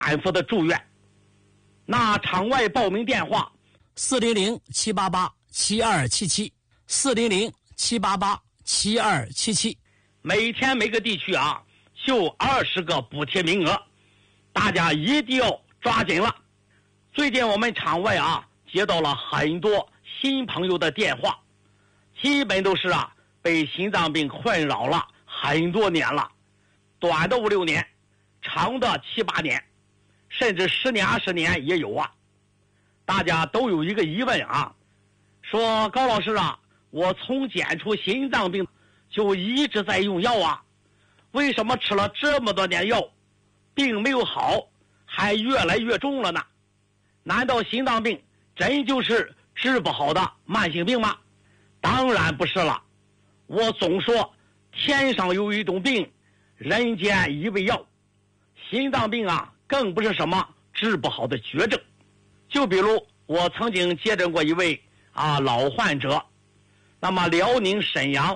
反复的住院。那场外报名电话 400-788-7277，400-788-7277， 每天每个地区啊就20个补贴名额，大家一定要抓紧了。最近我们场外啊接到了很多新朋友的电话，基本都是啊被心脏病困扰了很多年了，短的5、6年，长的7、8年，甚至10年、20年也有啊。大家都有一个疑问啊，说高老师啊，我从检出心脏病就一直在用药啊，为什么吃了这么多年药病没有好，还越来越重了呢？难道心脏病真就是治不好的慢性病吗？当然不是了。我总说天上有一种病，人间一味药。心脏病啊更不是什么治不好的绝症。就比如我曾经接诊过一位老患者，那么辽宁沈阳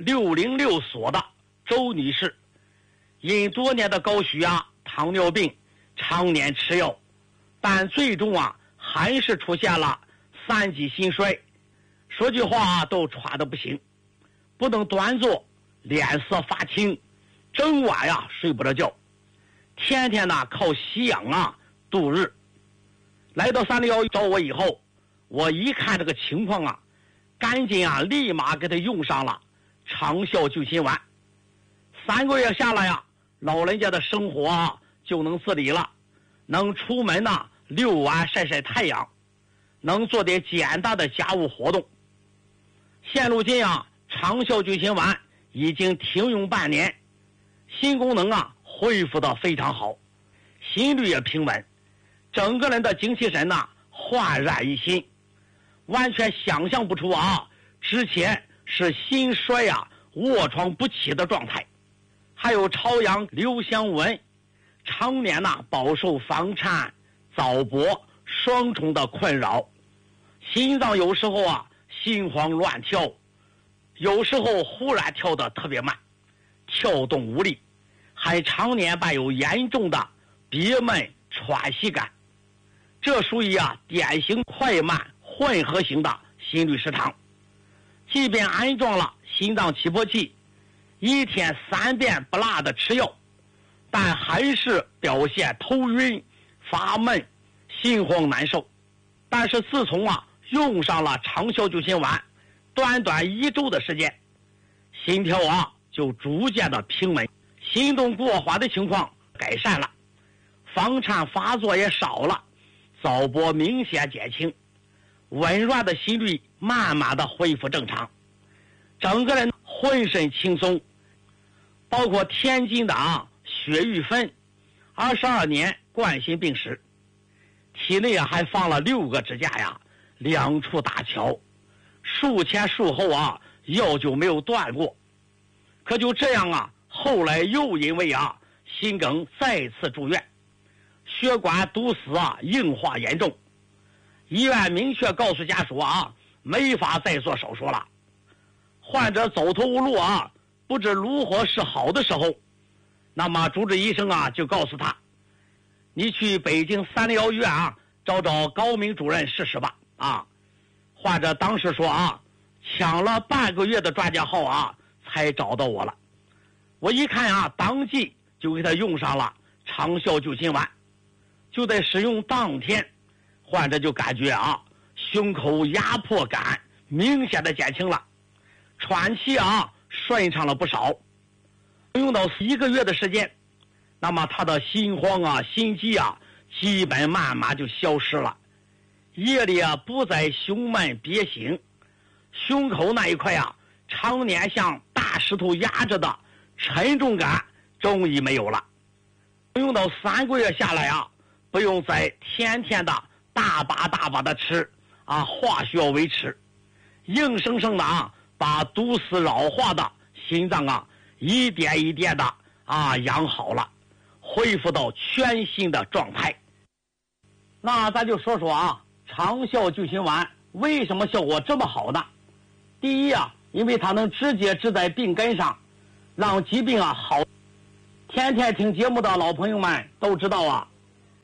606所的周女士，因多年的高血压、糖尿病，常年吃药，但最终还是出现了3级心衰，说句话都喘得不行，不能端坐，脸色发青，整晚睡不着觉，天天靠吸氧度日。来到361找我以后，我一看这个情况赶紧立马给他用上了长效救心丸。3个月下来老人家的生活就能自理了，能出门遛弯晒晒太阳，能做点简单的家务活动。现如今长效救心丸已经停用半年，心功能恢复得非常好，心率也平稳，整个人的精气神焕然一新，完全想象不出之前是心衰卧床不起的状态。还有朝阳刘香文，常年饱受房颤、早搏双重的困扰，心脏有时候心慌乱跳，有时候忽然跳得特别慢，跳动无力，还常年伴有严重的憋闷喘息感，这属于典型快慢混合型的心律失常。即便安装了心脏起搏器，1天3遍不落的吃药，但还是表现头晕、发闷、心慌难受。但是自从用上了长效救心丸，短短1周的时间，心跳就逐渐的平稳，心动过缓的情况改善了，房颤发作也少了，早搏明显减轻，紊乱的心率慢慢的恢复正常，整个人浑身轻松。包括天津的血玉芬，22年冠心病史，体内还放了6个支架2处搭桥，术前术后药就没有断过。可就这样后来又因为心梗再次住院，血管堵死硬化严重，医院明确告诉家属没法再做手术了。患者走投无路不知如何是好的时候，那么主治医生就告诉他，你去北京361医院找找高明主任试试吧。患者当时说抢了半个月的专家号才找到我了。我一看当即就给他用上了长效救心丸。就在使用当天，患者就感觉胸口压迫感明显的减轻了，喘气顺畅了不少。用到1个月的时间，那么他的心慌心悸基本慢慢就消失了，夜里不再胸闷憋醒，胸口那一块常年像大石头压着的沉重感终于没有了。用到3个月下来不用再天天的大把的吃化学药维持，硬生生的把堵死老化的心脏一点一点的养好了，恢复到全新的状态。那咱就说说长效救心丸为什么效果这么好呢？第一因为它能直接治在病根上，让疾病好。天天听节目的老朋友们都知道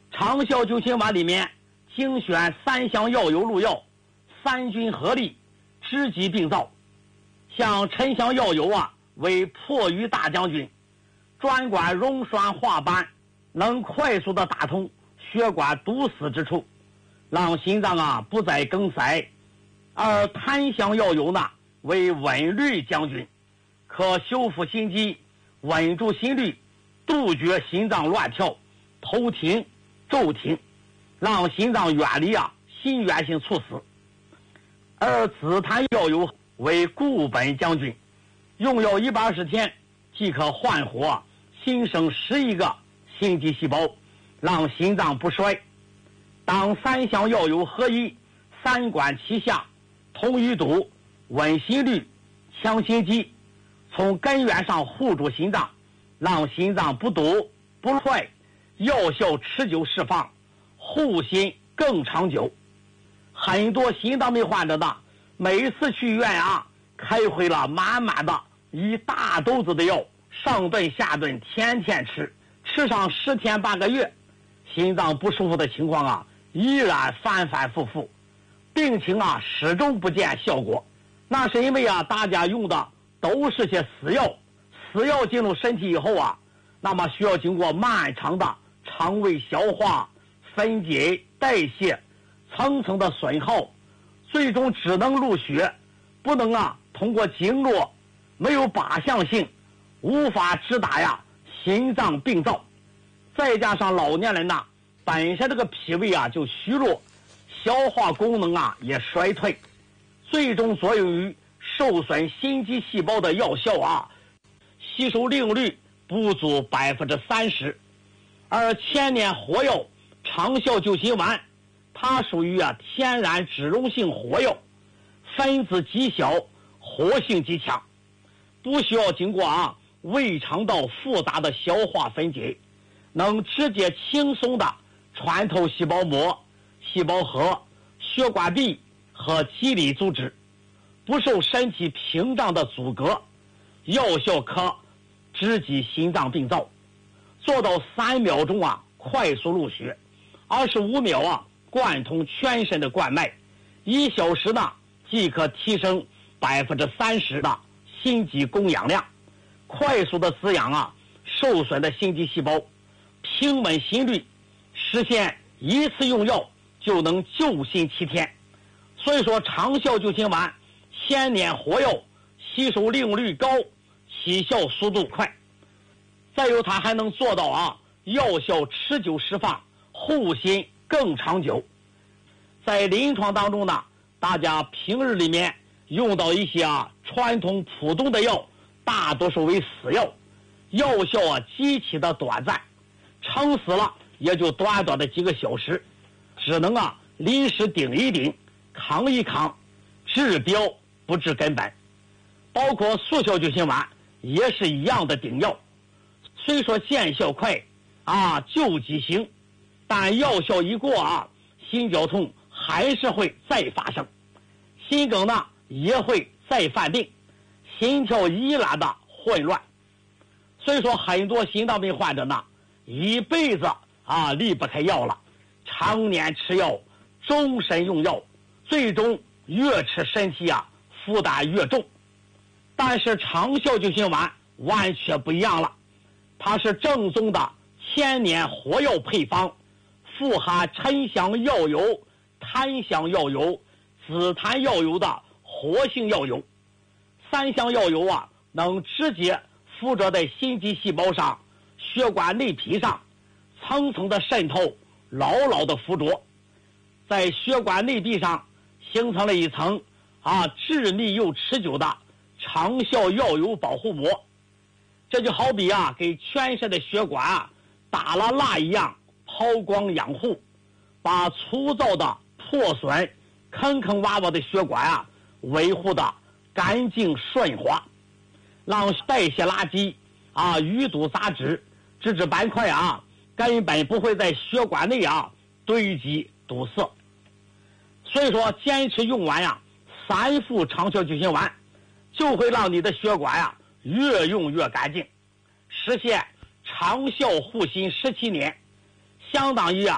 长效救心丸里面精选3项药油入药，3菌合力，知己并造。像沉香药油啊，为破瘀大将军，专管溶栓化斑，能快速的打通血管堵死之处，让心脏啊不再梗塞。而檀香药油呢，为稳律将军，可修复心肌，稳住心率，杜绝心脏乱跳、头停、骤停，让心脏远离心源性猝死。而紫檀药油为固本将军，用药120天即可焕活新生11个心肌细胞，让心脏不衰。当3项药油合一，3管齐下，通淤堵，稳心率，强心肌，从根源上护住心脏，让心脏不堵不坏，药效持久释放，护心更长久。很多心脏病患者呢，每次去医院开回了满满的一大兜子的药，上顿下顿，天天吃，吃上10天半个月，心脏不舒服的情况依然反反复复，病情始终不见效果。那是因为大家用的都是些死药，死药进入身体以后那么需要经过漫长的肠胃消化、分解、代谢，层层的损耗，最终只能入血，不能通过经络，没有靶向性，无法直达心脏病灶。再加上老年人本身这个脾胃就虚弱，消化功能也衰退，最终作用于受损心肌细胞的药效吸收利用率不足30%。而千年活药长效救心丸，它属于天然脂溶性活药，分子极小，活性极强，不需要经过胃肠道复杂的消化分解，能直接轻松的穿透细胞膜、细胞核、血管壁和肌理组织，不受身体屏障的阻隔，药效可直击心脏病灶，做到3秒钟快速入血，25秒贯通全身的冠脉，1小时呢即可提升30%的心肌供氧量，快速的滋养受损的心肌细胞，平稳心率，实现一次用药就能救心7天。所以说长效救心丸千年活药，吸收利用率高，起效速度快，再有它还能做到药效持久释放，护心更长久。在临床当中呢，大家平日里面用到一些传统普通的药，大多数为死药，药效极其的短暂，撑死了也就短短的几个小时，只能临时顶一顶，扛一扛，治标不治根本。包括速效救心丸也是一样的顶药，虽说见效快救急行，但药效一过心绞痛还是会再发生，心梗呢也会再犯病，心跳依然的混乱。所以说很多心脏病患者呢，一辈子离不开药了，常年吃药，终身用药，最终越吃身体负担越重。但是长效救心丸完全不一样了，它是正宗的千年活药配方，富含沉香药油、檀香药油、紫檀药油的活性药油。3项药油能直接附着在心肌细胞上、血管内皮上，层层的渗透，牢牢的附着，在血管内壁上形成了一层致密又持久的长效药油保护膜。这就好比给全身的血管打了蜡一样，抛光养护，把粗糙的破损坑坑洼洼的血管维护的干净顺滑，让代谢垃圾淤堵杂质、脂质斑块根本不会在血管内堆积堵塞。所以说坚持用完3副长效救心丸，就会让你的血管越用越干净，实现长效护心17年，相当于